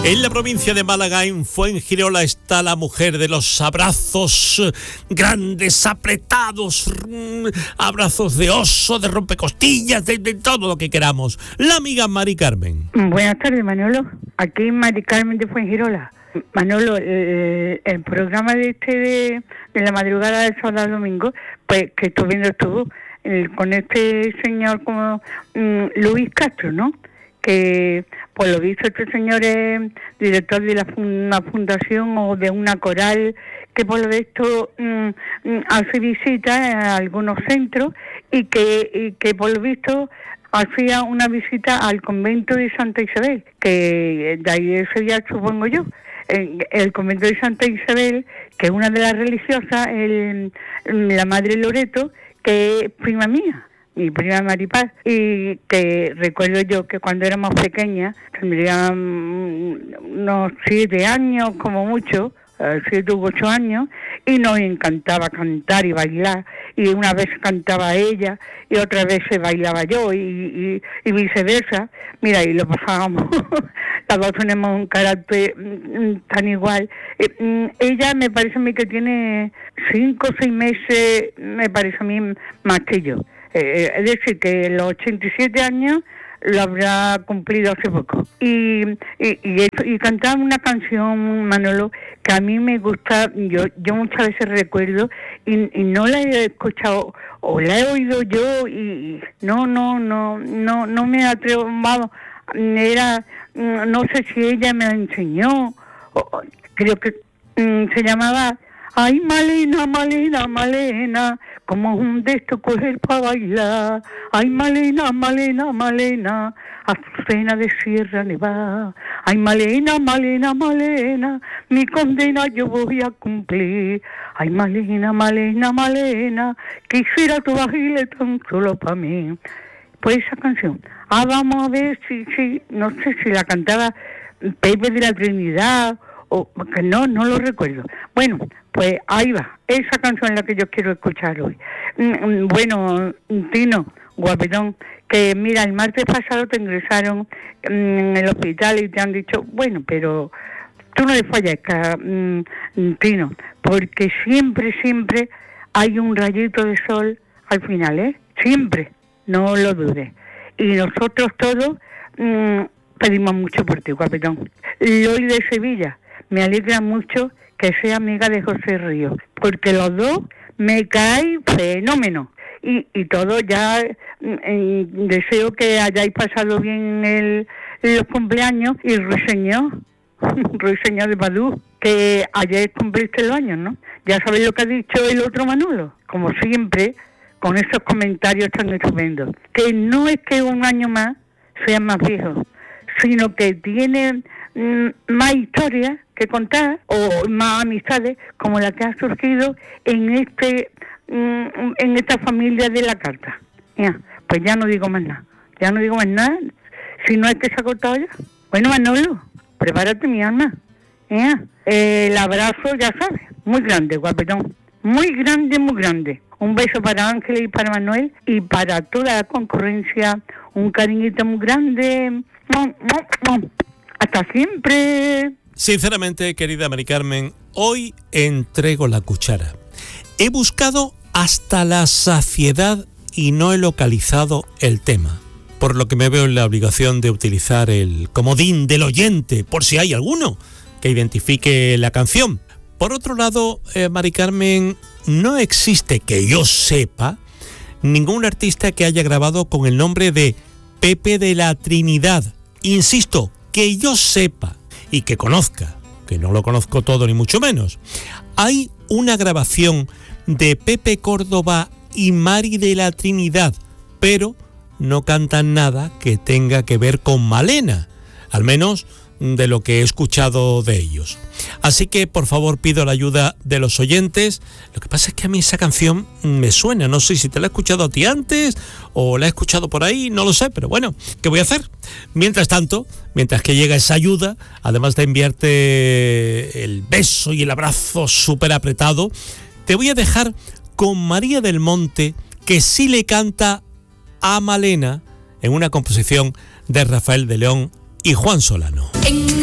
En la provincia de Málaga, en Fuengirola, está la mujer de los abrazos grandes, apretados, abrazos de oso, de rompecostillas, de todo lo que queramos. La amiga Mari Carmen. Buenas tardes, Manolo. Aquí Mari Carmen de Fuengirola. Manolo, el programa de la madrugada del sábado al domingo, pues que estoy viendo con este señor como Luis Castro, ¿no? Que por lo visto este señor es director de una fundación o de una coral que por lo visto hace visitas a algunos centros y que por lo visto hacía una visita al convento de Santa Isabel, que de ahí ese día supongo yo. El convento de Santa Isabel, que es una de las religiosas, la madre Loreto, que es prima mía, mi prima Maripaz, y que recuerdo yo que cuando éramos pequeñas, tendría unos 7 años como mucho, 7 u 8 años, y nos encantaba cantar y bailar, y una vez cantaba ella y otra vez se bailaba yo y viceversa. Mira, y lo pasábamos. Las dos tenemos un carácter tan igual. Ella me parece a mí que tiene 5 o 6 meses, me parece a mí, más que yo. Es decir, que los 87 años lo habrá cumplido hace poco. Y cantaba una canción, Manolo, que a mí me gusta, yo muchas veces recuerdo, y no la he escuchado, o la he oído yo, y no me atrevo, vamos, no sé si ella me la enseñó, creo que se llamaba Ay, Malena, Malena, Malena, como un de estos coger para bailar. Ay, Malena, Malena, Malena, Azucena de Sierra Nevada. Ay, Malena, Malena, Malena, mi condena yo voy a cumplir. Ay, Malena, Malena, Malena, quisiera tu bajile tan solo para mí. Pues esa canción. Vamos a ver si, no sé si la cantaba Pepe de la Trinidad o que no lo recuerdo. Bueno, pues ahí va, esa canción es la que yo quiero escuchar hoy. Bueno, Tino, guapetón, que mira, el martes pasado te ingresaron en el hospital y te han dicho, bueno, pero tú no le fallezcas, Tino, porque siempre hay un rayito de sol al final, ¿eh? Siempre, no lo dudes. Y nosotros todos pedimos mucho por ti, guapetón. Loli de Sevilla, me alegra mucho que sea amiga de José Ríos, porque los dos me caen fenómeno. Y todo ya deseo que hayáis pasado bien los cumpleaños. Y Ruiseñor de Badú, que ayer cumpliste los años, ¿no? Ya sabéis lo que ha dicho el otro Manolo, como siempre, con esos comentarios tan estupendos, que no es que un año más sea más viejo, sino que tiene más historias que contar o más amistades como la que ha surgido en esta familia de la carta. Ya, pues ya no digo más nada, si no es que se ha cortado ya. Bueno, Manolo, prepárate, mi alma. Ya. El abrazo, ya sabes, muy grande, guapetón, muy grande. Un beso para Ángel y para Manuel y para toda la concurrencia, un cariñito muy grande. Hasta siempre. Sinceramente, querida Mari Carmen, hoy entrego la cuchara. He buscado hasta la saciedad y no he localizado el tema, por lo que me veo en la obligación de utilizar el comodín del oyente, por si hay alguno que identifique la canción. Por otro lado, Mari Carmen, no existe, que yo sepa, ningún artista que haya grabado con el nombre de Pepe de la Trinidad. Insisto, que yo sepa y que conozca, que no lo conozco todo ni mucho menos. Hay una grabación de Pepe Córdoba y Mari de la Trinidad, pero no cantan nada que tenga que ver con Malena, al menos de lo que he escuchado de ellos. Así que por favor pido la ayuda de los oyentes. Lo que pasa es que a mí esa canción me suena, no sé si te la he escuchado a ti antes o la he escuchado por ahí, no lo sé, pero bueno, ¿qué voy a hacer? Mientras tanto, mientras que llega esa ayuda, además de enviarte el beso y el abrazo súper apretado, te voy a dejar con María del Monte, que sí le canta a Malena en una composición de Rafael de León y Juan Solano.